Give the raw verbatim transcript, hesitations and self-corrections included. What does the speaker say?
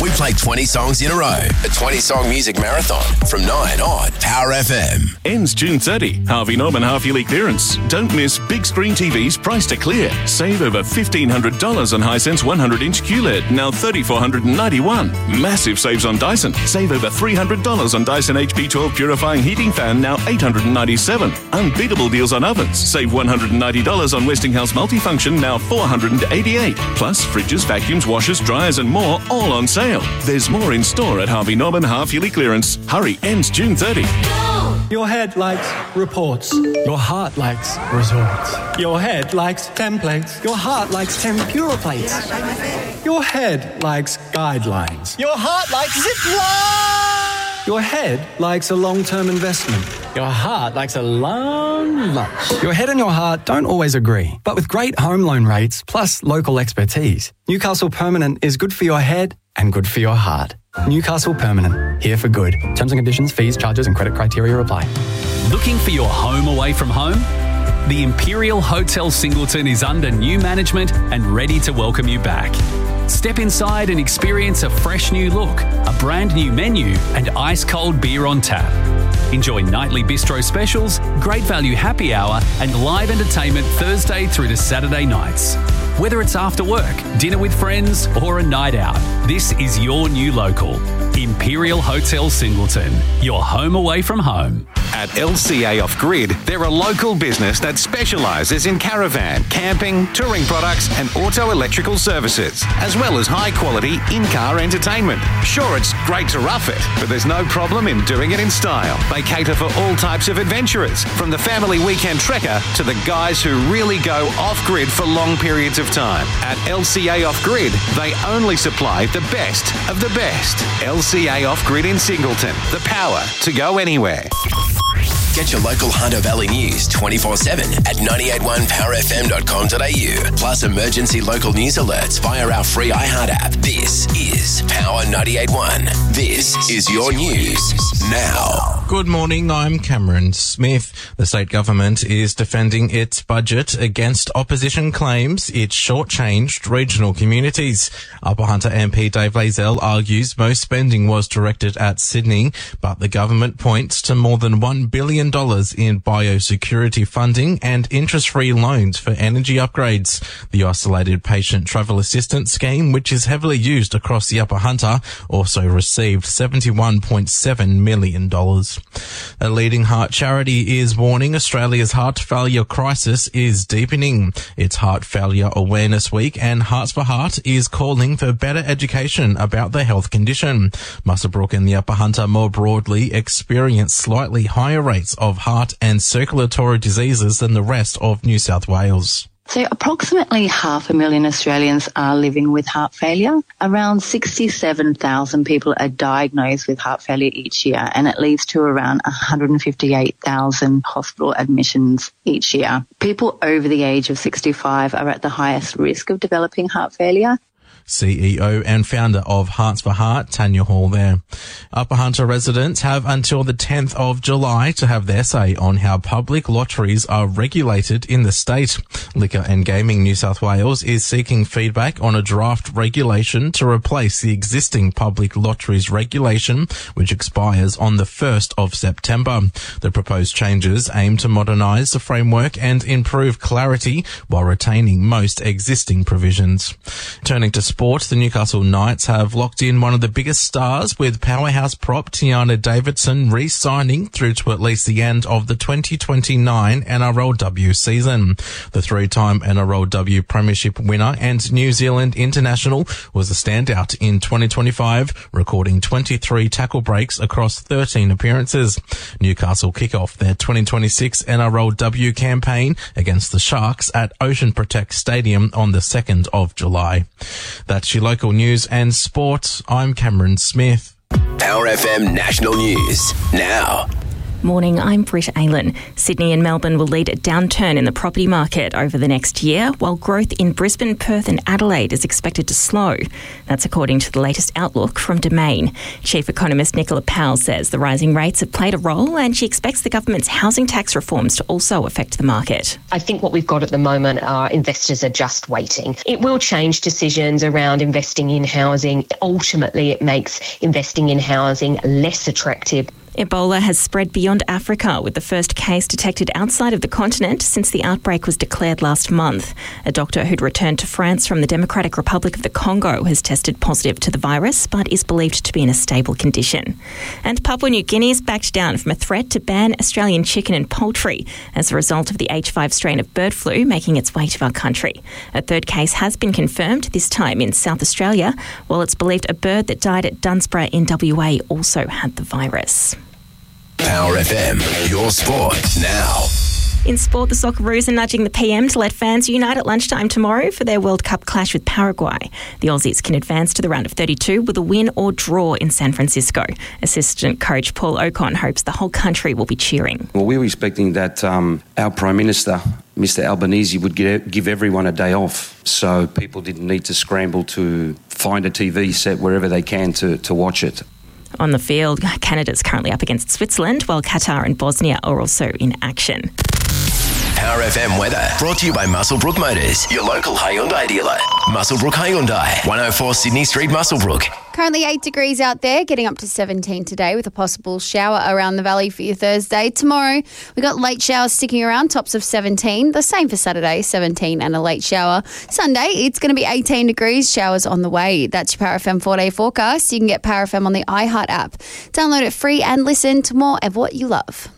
We play twenty songs in a row. A twenty-song music marathon from nine on Power F M. Ends June thirtieth. Harvey Norman half-yearly clearance. Don't miss big screen T Vs priced to clear. Save over fifteen hundred dollars on Hisense one hundred inch Q L E D, now three thousand four hundred ninety-one dollars. Massive saves on Dyson. Save over three hundred dollars on Dyson H P twelve Purifying Heating Fan, now eight hundred ninety-seven dollars. Unbeatable deals on ovens. Save one hundred ninety dollars on Westinghouse Multifunction, now four hundred eighty-eight dollars. Plus, fridges, vacuums, washers, dryers and more, all on sale. There's more in store at Harvey Norman half-yearly clearance. Hurry, ends June thirtieth. Your head likes reports. Your heart likes resorts. Your head likes templates. Your heart likes tempura plates. Your head likes guidelines. Your heart likes zip line. Your head likes a long-term investment. Your heart likes a long lunch. Your head and your heart don't always agree, but with great home loan rates plus local expertise, Newcastle Permanent is good for your head and good for your heart. Newcastle Permanent, here for good. Terms and conditions, fees, charges and credit criteria apply. Looking for your home away from home? The Imperial Hotel Singleton is under new management and ready to welcome you back. Step inside and experience a fresh new look, a brand new menu and ice-cold beer on tap. Enjoy nightly bistro specials, great value happy hour and live entertainment Thursday through to Saturday nights. Whether it's after work, dinner with friends or a night out, this is your new local. Imperial Hotel Singleton, your home away from home. At L C A Off Grid, they're a local business that specialises in caravan, camping, touring products and auto electrical services, as well as high-quality in-car entertainment. Sure, it's great to rough it, but there's no problem in doing it in style. They cater for all types of adventurers, from the family weekend trekker to the guys who really go off-grid for long periods of time. At L C A Off Grid, they only supply the best of the best. L C A Off Grid in Singleton, the power to go anywhere. Get your local Hunter Valley news twenty-four seven at nine eight one power f m dot com dot a u. Plus emergency local news alerts via our free iHeart app. This is Power ninety-eight point one. This is your news now. Good morning, I'm Cameron Smith. The state government is defending its budget against opposition claims it shortchanged regional communities. Upper Hunter M P Dave Lazell argues most spending was directed at Sydney, but the government points to more than one billion dollars in biosecurity funding and interest-free loans for energy upgrades. The Isolated Patient Travel Assistance Scheme, which is heavily used across the Upper Hunter, also received seventy-one point seven million dollars. A leading heart charity is warning Australia's heart failure crisis is deepening. It's Heart Failure Awareness Week, and Hearts for Heart is calling for better education about the health condition. Muswellbrook and the Upper Hunter more broadly experience slightly higher rates of heart and circulatory diseases than the rest of New South Wales. So approximately half a million Australians are living with heart failure. Around sixty-seven thousand people are diagnosed with heart failure each year, and it leads to around one hundred fifty-eight thousand hospital admissions each year. People over the age of sixty-five are at the highest risk of developing heart failure. C E O and founder of Hearts for Heart, Tanya Hall there. Upper Hunter residents have until the tenth of July to have their say on how public lotteries are regulated in the state. Liquor and Gaming New South Wales is seeking feedback on a draft regulation to replace the existing public lotteries regulation, which expires on the first of September. The proposed changes aim to modernise the framework and improve clarity while retaining most existing provisions. Turning to sport, the Newcastle Knights have locked in one of the biggest stars, with powerhouse prop Tiana Davidson re-signing through to at least the end of the twenty twenty-nine N R L W season. The three-time N R L W Premiership winner and New Zealand international was a standout in twenty twenty-five, recording twenty-three tackle breaks across thirteen appearances. Newcastle kick off their twenty twenty-six N R L W campaign against the Sharks at Ocean Protect Stadium on the second of July. That's your local news and sport. I'm Cameron Smith. Power F M National News now. Morning, I'm Britt Aylan. Sydney and Melbourne will lead a downturn in the property market over the next year, while growth in Brisbane, Perth and Adelaide is expected to slow. That's according to the latest outlook from Domain. Chief Economist Nicola Powell says the rising rates have played a role, and she expects the government's housing tax reforms to also affect the market. I think what we've got at the moment are investors are just waiting. It will change decisions around investing in housing. Ultimately, it makes investing in housing less attractive. Ebola has spread beyond Africa, with the first case detected outside of the continent since the outbreak was declared last month. A doctor who'd returned to France from the Democratic Republic of the Congo has tested positive to the virus, but is believed to be in a stable condition. And Papua New Guinea's backed down from a threat to ban Australian chicken and poultry as a result of the H five strain of bird flu making its way to our country. A third case has been confirmed, this time in South Australia, while it's believed a bird that died at Dunsborough in W A also had the virus. Power F M, your sport now. In sport, the Socceroos are nudging the P M to let fans unite at lunchtime tomorrow for their World Cup clash with Paraguay. The Aussies can advance to the round of thirty-two with a win or draw in San Francisco. Assistant coach Paul Ocon hopes the whole country will be cheering. Well, we were expecting that um, our Prime Minister, Mister Albanese, would get, give everyone a day off, so people didn't need to scramble to find a T V set wherever they can to, to watch it. On the field, Canada's currently up against Switzerland, while Qatar and Bosnia are also in action. Power F M weather brought to you by Muswellbrook Motors, your local Hyundai dealer. Muswellbrook Hyundai, one oh four Sydney Street, Muswellbrook. Currently eight degrees out there, getting up to seventeen today with a possible shower around the valley for your Thursday. Tomorrow, we got late showers sticking around, tops of seventeen. The same for Saturday, seventeen and a late shower. Sunday, it's going to be eighteen degrees, showers on the way. That's your Power F M four-day forecast. You can get Power F M on the iHeart app. Download it free and listen to more of what you love.